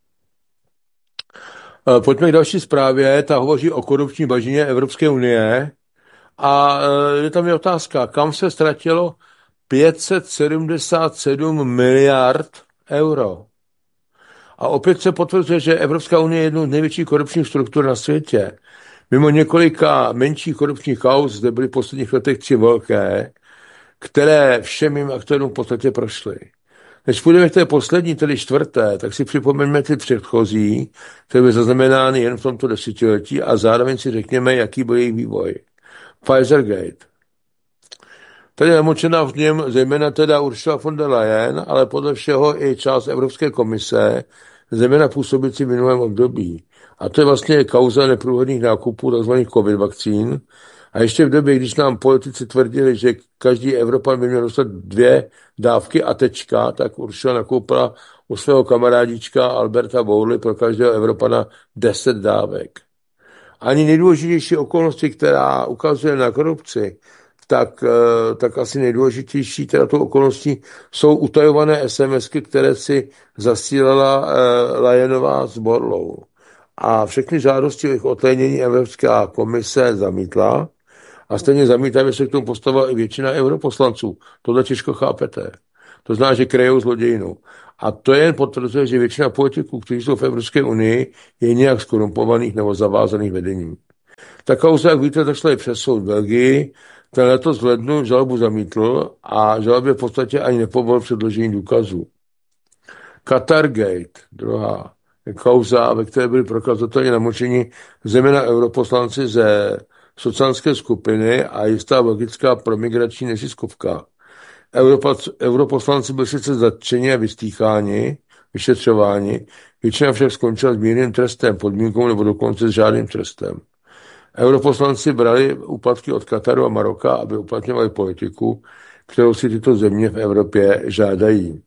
Eh, pojďme k další zprávě, ta hovoří o korupční bažině Evropské unie a eh, je tam je otázka, kam se ztratilo pět set sedmdesát sedm miliard euro. A opět se potvrzuje, že Evropská unie je jednou z největších korupčních struktur na světě. Mimo několika menších korupčních kauz zde byly v posledních letech tři velké, které všem jim aktérům v podstatě prošly. Než půjdeme k té poslední, tedy čtvrté, tak si připomeňme ty předchozí, které byly zaznamenány jen v tomto desetiletí a zároveň si řekněme, jaký byl jejich vývoj. Pfizergate. Tady je namočená v něm zejména teda Ursula von der Leyen, ale podle všeho i část Evropské komise, zejména působící v minulém období. A to je vlastně kauza neprůhledných nákupů tzv. covid vakcín. A ještě v době, když nám politici tvrdili, že každý Evropan by měl dostat dvě dávky a tečka, tak Ursula nakoupila u svého kamarádička Alberta Bourly pro každého Evropana deset dávek. Ani nejdůležitější okolnosti, která ukazuje na korupci, tak, tak asi nejdůležitější teda tou okolností jsou utajované SMSky, které si zasílala Lajenová s Bourlou. A všechny žádosti o jejich odtajnění Evropská komise zamítla a stejně zamítavě se k tomu postavila i většina europoslanců. Tohle těžko chápete. To znamená, že krejou zlodějinu. A to jen potvrzuje, že většina politiků, kteří jsou v Evropské unii, je nějak skorumpovaných nebo zavázaných vedením. Ta kauza, jak víte, zašla i přes soud v Belgii. Ten letos v lednu žalobu zamítl a žalobě v podstatě ani nepovolil předložení důkazů. Qatargate, druhá kauza, ve které byli prokazatelně namočeni zejména europoslanci ze sociálské skupiny a jistá logická promigrační neziskovka. Europoslanci byli sice zatčeni a vystýcháni, vyšetřováni, většina však skončila s mírným trestem, podmínkou nebo dokonce s žádným trestem. Europoslanci brali úplatky od Kataru a Maroka, aby uplatňovali politiku, kterou si tyto země v Evropě žádají.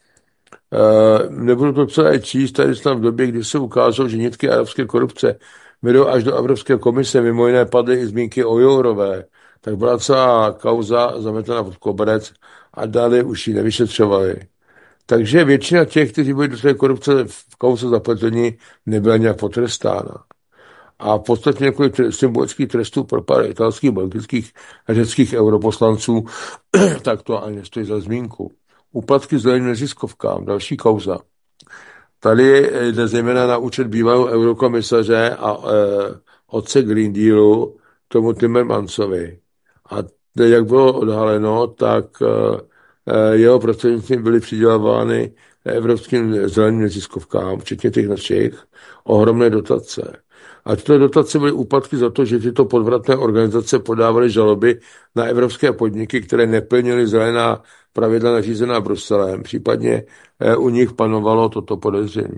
Uh, nebudu to celé číst, tady jsem v době, kdy se ukázalo, že nitky arabské korupce vedou až do Evropské komise, mimo jiné padly i zmínky o Jourové, tak byla celá kauza zametena pod koberec a dále už ji nevyšetřovali. Takže většina těch, kteří byli do té korupce v kauze zapletení, nebyla nějak potrestána. A v podstatě několik symbolických trestů pro pár italských, belgických a řeckých europoslanců, tak to ani nestojí za zmínku. Úplatky zeleným neziskovkám, další kauza. Tady jde zejména na účet bývalého eurokomisaře a e, otce Green Dealu, tomu Timmermansovi. A jak bylo odhaleno, tak e, jeho prostřednictvím byly přidělovány evropským zeleným neziskovkám, včetně těch našich, ohromné dotace. A tyto dotace byly úpadky za to, že tyto podvratné organizace podávaly žaloby na evropské podniky, které neplnily zelená pravidla nařízená Bruselem, případně u nich panovalo toto podezření.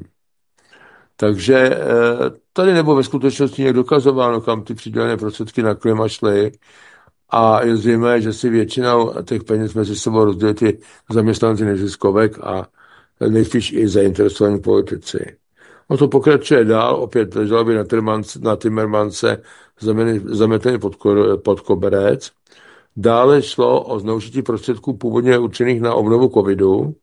Takže tady nebo ve skutečnosti nějak dokazováno, kam ty přidělené prostředky na klima šly a je zřejmé, že si většina těch peněz mezi sebou rozdělí ty zaměstnanci neziskovek a nejspíš i zainteresovaní politici. O to pokračuje dál, opět žaloby na, na Timmermanse zametený pod, pod koberec. Dále šlo o zneužití prostředků původně určených na obnovu covidu.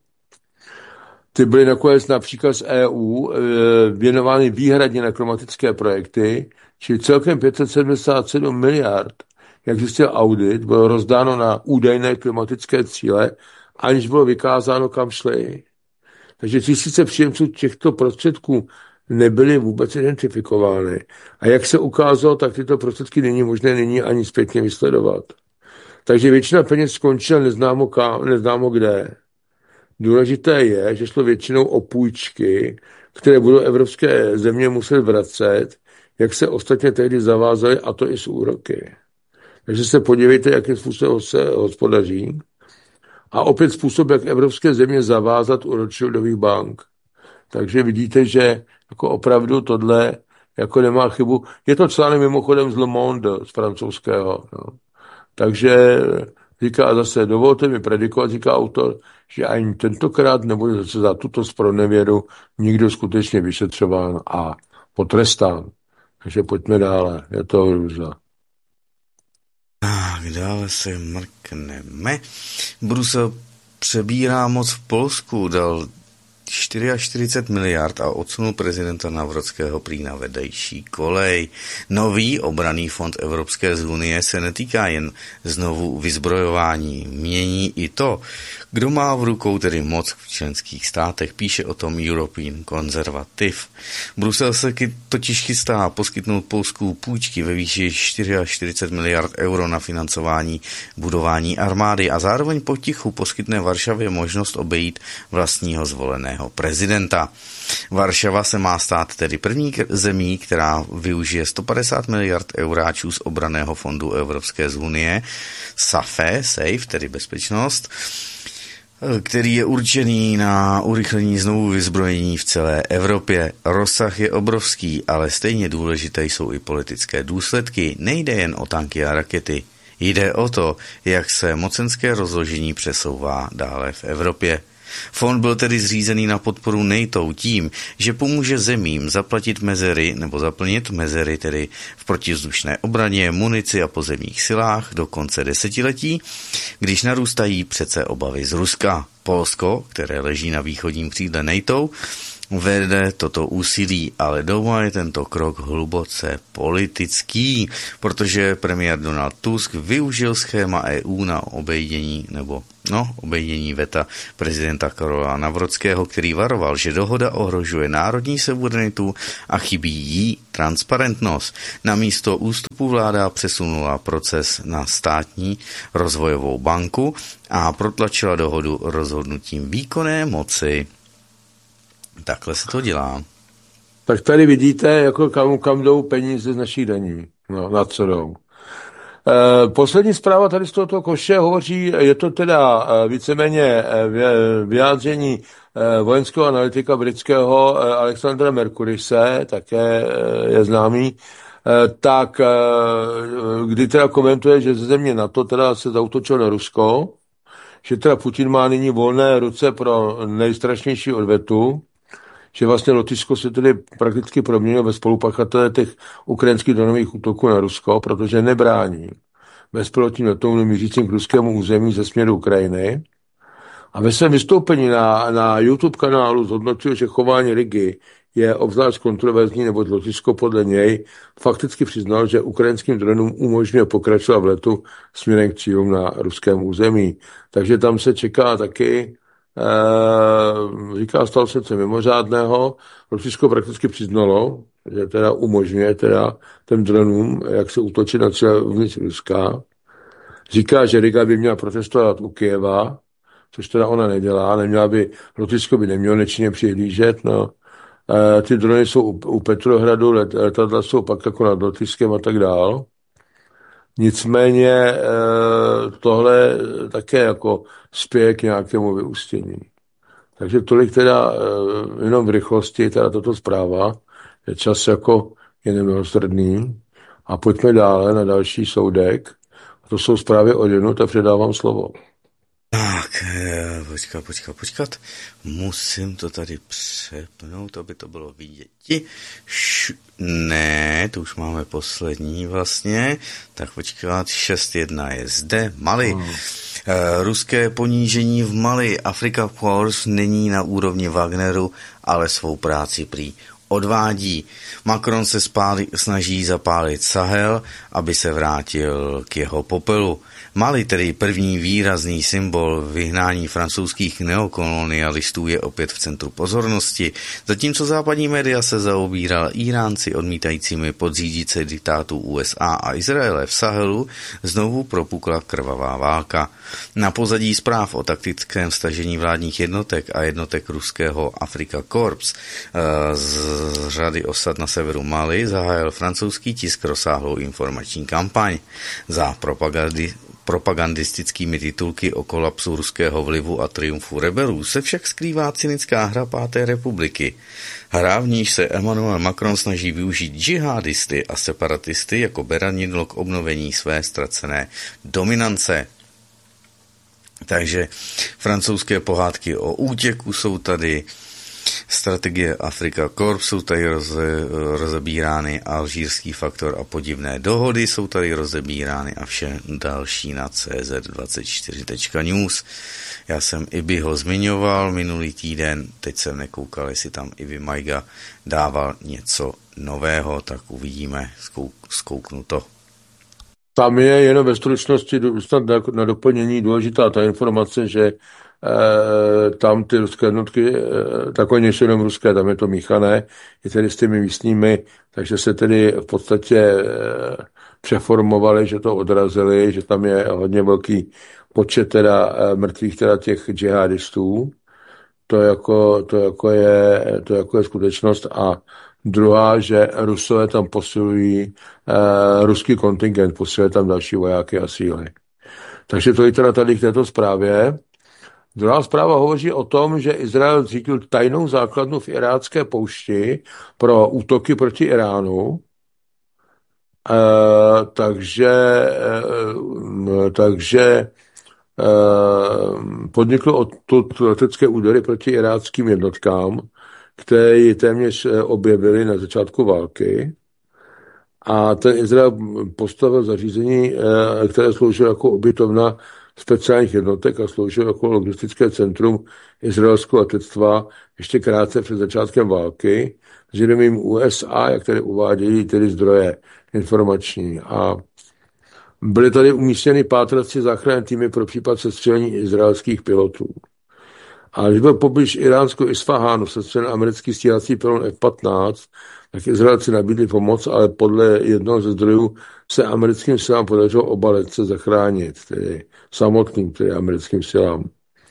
Ty byly nakonec například z E U věnovány výhradně na klimatické projekty, čili celkem pět set sedmdesát sedm miliard, jak zjistil audit, bylo rozdáno na údajné klimatické cíle, aniž bylo vykázáno, kam šly. Takže tisíce příjemců těchto prostředků nebyly vůbec identifikovány. A jak se ukázalo, tak tyto prostředky není možné nyní ani zpětně vysledovat. Takže většina peněz skončila neznámo, kam, neznámo kde. Důležité je, že šlo většinou o půjčky, které budou evropské země muset vracet, jak se ostatně tehdy zavázali, a to i s úroky. Takže se podívejte, jakým způsobem se hospodaří. A opět způsob, jak evropské země zavázat u Rothschildových bank. Takže vidíte, že jako opravdu tohle jako nemá chybu. Je to článek mimochodem z Le Monde, z francouzského. No. Takže říká zase, dovolte mi predikovat, říká autor, že ani tentokrát nebude zase za tuto zpronevěru nikdo skutečně vyšetřován a potrestán. Takže pojďme dále, je to hrůza. Tak, dále se mrkneme. Brusel přebírá moc v Polsku, dal čtyřicet čtyři miliard a odsunul prezidenta Nawrockiho prý na vedlejší kolej. Nový obranný fond Evropské unie se netýká jen znovu vyzbrojování. Mění i to, kdo má v rukou tedy moc v členských státech, píše o tom European Conservative. Brusel se totiž chystá poskytnout Polsku půjčky ve výši čtyřicet čtyři miliard euro na financování budování armády a zároveň potichu poskytne Varšavě možnost obejít vlastního zvoleného prezidenta. Varšava se má stát tedy první zemí, která využije sto padesát miliard euráčů z obranného fondu Evropské unie, SAFE, SAFE, tedy bezpečnost, který je určený na urychlení znovu vyzbrojení v celé Evropě. Rozsah je obrovský, ale stejně důležité jsou i politické důsledky. Nejde jen o tanky a rakety. Jde o to, jak se mocenské rozložení přesouvá dále v Evropě. Fond byl tedy zřízený na podporu NATO tím, že pomůže zemím zaplatit mezery nebo zaplnit mezery tedy v protivzdušné obraně, munici a pozemních silách do konce desetiletí, když narůstají přece obavy z Ruska. Polsko, které leží na východním křídle NATO, vede toto úsilí, ale doma je tento krok hluboce politický, protože premiér Donald Tusk využil schéma E U na obejdění nebo no, obejdění veta prezidenta Karola Nawrockiho, který varoval, že dohoda ohrožuje národní suverenitu a chybí jí transparentnost. Namísto ústupu vláda přesunula proces na státní rozvojovou banku a protlačila dohodu rozhodnutím výkonné moci. Takhle se to dělá. Tak tady vidíte, jako kam, kam jdou peníze z našich daní. No, nad co jdou. E, poslední zpráva tady z tohoto koše hovoří, je to teda e, víceméně e, vyjádření e, vojenského analytika britského e, Alexandra Mercurise, také e, je známý, e, tak e, kdy teda komentuje, že ze země NATO teda se zaútočil na Rusko, že teda Putin má nyní volné ruce pro nejstrašnější odvetu, že vlastně Lotyšsko se tedy prakticky proměnilo ve spolupachatele těch ukrajinských dronových útoků na Rusko, protože nebrání bezpilotním letounům mířícím k ruskému území ze směru Ukrajiny. A ve svém vystoupení na, na YouTube kanálu zhodnotil, že chování Rigy je obzvlášť kontroverzní, nebo Lotyšsko podle něj fakticky přiznal, že ukrajinským dronům umožňuje pokračovat v letu směrem k cílům na ruském území. Takže tam se čeká taky Uh, říká, stalo se co mimořádného. Lotyšsko prakticky přiznalo, že teda umožňuje teda těm dronům, jak se útočit na cíle uvnitř Ruska. Říká, že Riga by měla protestovat u Kyjeva, což teda ona nedělá, neměla by, Lotyšsko by nemělo nečinně přihlížet, no. Uh, ty drony jsou u, u Petrohradu, let, letadla jsou pak jako nad Lotyšskem a tak dál. Nicméně tohle také jako spěje k nějakému vyústění. Takže tolik teda jenom v rychlosti, teda toto zpráva, je čas jako je nemilosrdný. A pojďme dále na další soudek. To jsou zprávy od jednot a předávám slovo. Tak, počkat, počkat, počkat. Musím to tady přepnout, aby to bylo vidět. Š- ne, to už máme poslední vlastně. Tak počkat, šest jedna je zde. Mali. Hmm. Ruské ponížení v Mali. Afrika Corps není na úrovni Wagneru, ale svou práci prý odvádí. Macron se spáli, snaží zapálit Sahel, aby se vrátil k jeho popelu. Mali, tedy první výrazný symbol vyhnání francouzských neokolonialistů, je opět v centru pozornosti, zatímco západní média se zaobírala Iránci odmítajícími podřídit se diktátu U S A a Izraele v Sahelu, znovu propukla krvavá válka. Na pozadí zpráv o taktickém stažení vládních jednotek a jednotek ruského Afrika Corps z řady osad na severu Mali zahájil francouzský tisk rozsáhlou informační kampaň. Za propagandy propagandistickými titulky o kolapsu ruského vlivu a triumfu rebelů se však skrývá cynická hra Páté republiky. Hra, v níž se Emmanuel Macron snaží využít džihadisty a separatisty jako beranidlo k obnovení své ztracené dominance. Takže francouzské pohádky o útěku jsou tady, strategie Afrika Corps jsou tady roze, rozebírány, alžírský faktor a podivné dohody jsou tady rozebírány a vše další na C Z dvacet čtyři tečka news. Já jsem Ibi ho zmiňoval minulý týden, teď jsem nekoukal, jestli tam Ibi Majga dával něco nového, tak uvidíme, zkouk, zkouknu to. Tam je jenom ve stručnosti snad na doplnění důležitá ta informace, že E, tam ty ruské jednotky, e, takové nejsou jenom ruské, tam je to míchané, i tedy s těmi místními, takže se tedy v podstatě e, přeformovali, že to odrazili, že tam je hodně velký počet teda e, mrtvých teda těch džihadistů. To jako, to jako je, to jako je skutečnost. A druhá, že Rusové tam posilují, e, ruský kontingent posiluje tam další vojáky a síly. Takže to je teda tady k této zprávě. Druhá zpráva hovoří o tom, že Izrael zřídil tajnou základnu v irácké poušti pro útoky proti Iránu. E, takže e, takže e, podniklo odtud letecké údery proti iráckým jednotkám, které ji téměř objevily na začátku války. A ten Izrael postavil zařízení, které sloužilo jako ubytovna speciálních jednotek a sloužilo jako logistické centrum izraelského letectva ještě krátce před začátkem války s vědomím U S A, jak tady uvádějí tedy zdroje informační. A byly tady umístěny pátrací záchranné týmy pro případ sestřelení izraelských pilotů. A když byl poblíž iránského Isfahánu sestřelen americký stíhací pilon F patnáct, tak Izraelci nabídli pomoc, ale podle jednoho ze zdrojů se americkým silám podařilo oba letce zachránit, tedy samotným, tedy americkým silám.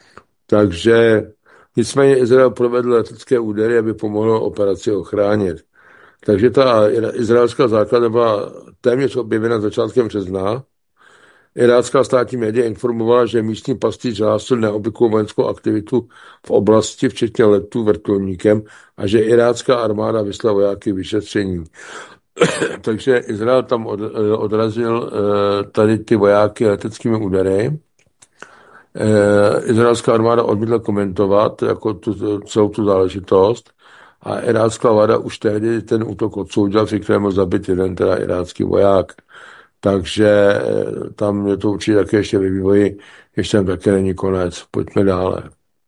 Takže nicméně Izrael provedl letecké údery, aby pomohlo operaci ochránit. Takže ta izraelská základna byla téměř objevena začátkem března. Irácká státní média informovala, že místní pastýř hlásil neobvyklou vojenskou aktivitu v oblasti, včetně letů vrtulníkem, a že irácká armáda vyslala vojáky vyšetření. Takže Izrael tam od, odrazil tady ty vojáky leteckými údery. Izraelská armáda odmítla komentovat jako tu, celou tu záležitost a irácká vláda už tehdy ten útok odsoudila, při kterém byl zabit jeden teda irácký voják. Takže tam je to určitě také ještě ve vývoji, ještě tam také není konec. Pojďme dále.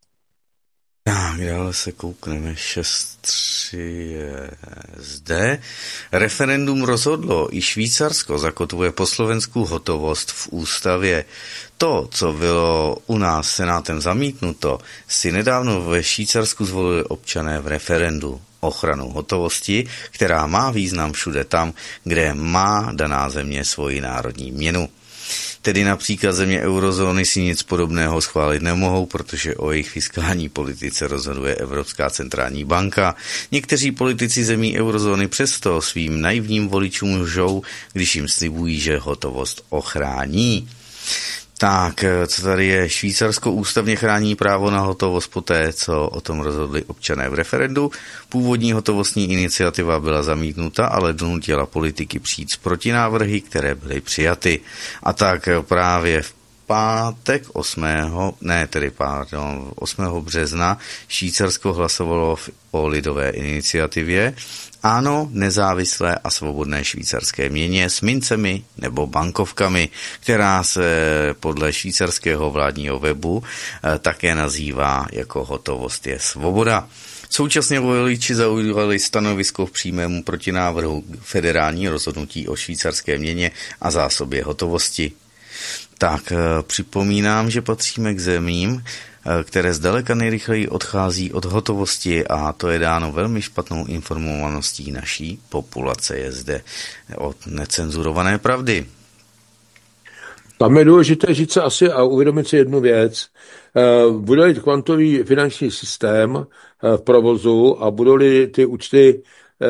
Tak, dále se koukneme. šest tři je zde. Referendum rozhodlo, i Švýcarsko zakotvuje po Slovensku hotovost v ústavě. To, co bylo u nás senátem zamítnuto, si nedávno ve Švýcarsku zvolili občané v referendu. Ochranu hotovosti, která má význam všude tam, kde má daná země svoji národní měnu. Tedy například země eurozóny si nic podobného schválit nemohou, protože o jejich fiskální politice rozhoduje Evropská centrální banka. Někteří politici zemí eurozóny přesto svým naivním voličům lžou, když jim slibují, že hotovost ochrání. Tak, co tady je? Švýcarsko ústavně chrání právo na hotovost poté, co o tom rozhodli občané v referendu. Původní hotovostní iniciativa byla zamítnuta, ale donutila politiky přijít s protinávrhy, které byly přijaty. A tak právě v pátek osmého ne tedy pardon, osmého března Švýcarsko hlasovalo o lidové iniciativě ano nezávislé a svobodné švýcarské měně s mincemi nebo bankovkami, která se podle švýcarského vládního webu také nazývá jako hotovost je svoboda. Současně voliči zaujali stanovisko v přímému protinávrhu federální rozhodnutí o švýcarské měně a zásobě hotovosti. Tak připomínám, že patříme k zemím, které zdaleka nejrychleji odchází od hotovosti a to je dáno velmi špatnou informovaností naší populace. Je zde od necenzurované pravdy. Tam je důležité říct se asi a uvědomit si jednu věc. Bude-li kvantový finanční systém v provozu a budou-li ty účty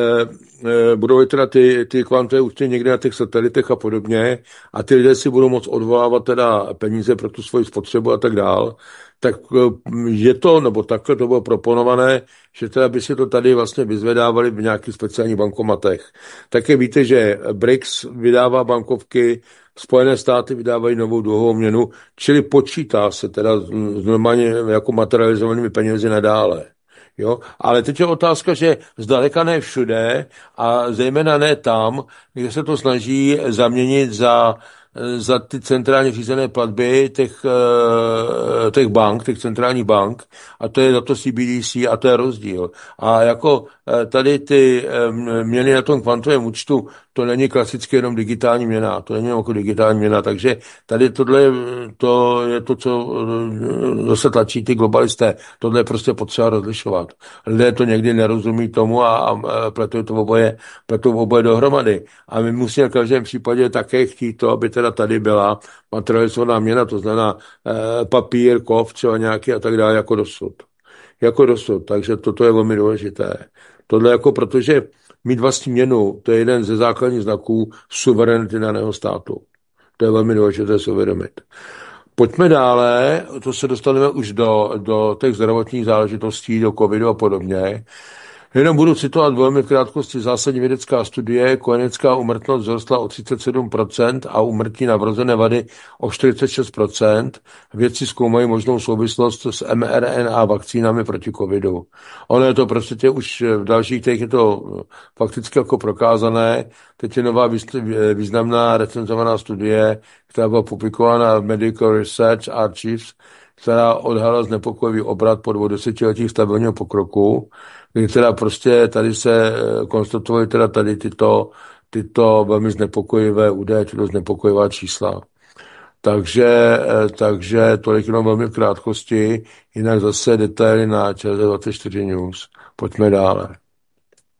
budou teda ty, ty kvantové účty někde na těch satelitech a podobně a ty lidé si budou moct odvolávat teda peníze pro tu svoji spotřebu a tak dál, tak je to, nebo takhle to bylo proponované, že teda by si to tady vlastně vyzvedávali v nějakých speciálních bankomatech. Také víte, že B R I C S vydává bankovky, Spojené státy vydávají novou dluhovou měnu, čili počítá se teda normálně jako materializovanými penězi nadále. Jo? Ale teď je otázka, že zdaleka ne všude a zejména ne tam, kde se to snaží zaměnit za, za ty centrálně řízené platby těch, těch bank, těch centrálních bank a to je za to C B D C a to je rozdíl. A jako tady ty měny na tom kvantovém účtu, to není klasicky jenom digitální měna, to není jako digitální měna, takže tady tohle to je to, co zase tlačí ty globalisté. Tohle je prostě potřeba rozlišovat. Lidé to někdy nerozumí tomu a, a pletou to oboje, pletou oboje dohromady. A my musíme v každém případě také chtít to, aby teda tady byla materializovaná měna, to znamená eh, papír, kov, třeba nějaký a tak dále, jako dosud. Jako dosud, takže toto je velmi důležité. Tohle jako protože mít vlastní měnu, to je jeden ze základních znaků suverenity daného státu. To je velmi důležité si uvědomit. Pojďme dále, to se dostaneme už do, do těch zdravotních záležitostí, do covidu a podobně. Jenom budu citovat velmi v krátkosti zásadní vědecká studie. Kojenecká úmrtnost vzrostla o třicet sedm procent a úmrtí na vrozené vady o čtyřicet šest procent. Vědci zkoumají možnou souvislost s em er en á vakcínami proti covidu. Ono je to prostě už v dalších těch je to fakticky jako prokázané. Teď je nová významná recenzovaná studie, která byla publikována v Medical Research Archives, která odhalila znepokojivý obrat po dvou desetiletích stabilního pokroku, kdy teda prostě tady se konstatovaly teda tady tyto, tyto velmi znepokojivé údaje, tyto znepokojivá čísla. Takže, takže tolik jenom velmi v krátkosti, jinak zase detaily na ČT dvacet čtyři News. Pojďme dále.